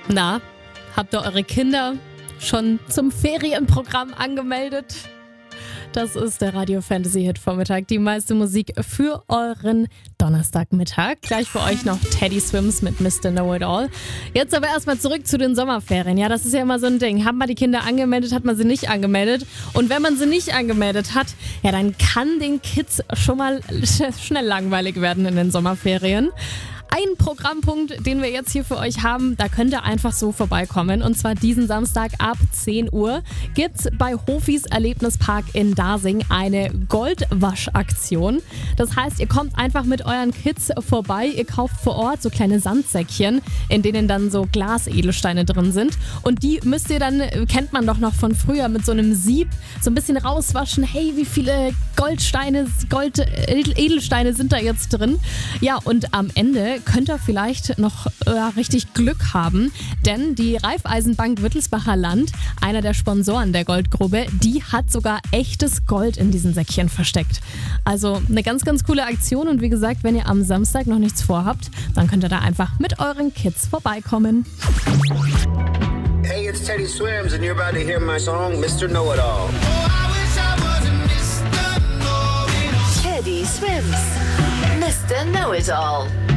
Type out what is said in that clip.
Na, habt ihr eure Kinder schon zum Ferienprogramm angemeldet? Das ist der Radio Fantasy Hit Vormittag, die meiste Musik für euren Donnerstagmittag. Gleich für euch noch Teddy Swims mit Mr. Know-It-All. Jetzt aber erstmal zurück zu den Sommerferien. Ja, das ist ja immer so ein Ding. Hat man die Kinder angemeldet, hat man sie nicht angemeldet? Und wenn man sie nicht angemeldet hat, ja, dann kann den Kids schon mal schnell langweilig werden in den Sommerferien. Ein Programmpunkt, den wir jetzt hier für euch haben, da könnt ihr einfach so vorbeikommen. Und zwar diesen Samstag ab 10 Uhr gibt's bei Hofis Erlebnispark in Dasing eine Goldwaschaktion. Das heißt, ihr kommt einfach mit euren Kids vorbei, ihr kauft vor Ort so kleine Sandsäckchen, in denen dann so Glasedelsteine drin sind. Und die müsst ihr dann, kennt man doch noch von früher, mit so einem Sieb so ein bisschen rauswaschen. Hey, wie viele Edelsteine sind da jetzt drin? Ja, und am Ende könnt ihr vielleicht noch richtig Glück haben, denn die Raiffeisenbank Wittelsbacher Land, einer der Sponsoren der Goldgrube, die hat sogar echtes Gold in diesen Säckchen versteckt. Also eine ganz, ganz coole Aktion und wie gesagt, wenn ihr am Samstag noch nichts vorhabt, dann könnt ihr da einfach mit euren Kids vorbeikommen. Hey, it's Teddy Swims and you're about to hear my song, Mr. Know-It-All. Teddy Swims, Mr. Know-It-All.